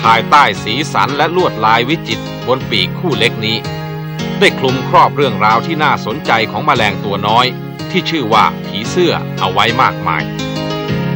ายใต้สีสันและลวดลายวิจิตรบนปีกคู่เล็กนี้ได้คลุมครอบเรื่องราวที่น่าสนใจของแมลงตัวน้อยที่ชื่อว่าผีเสื้อเอาไว้มากมาย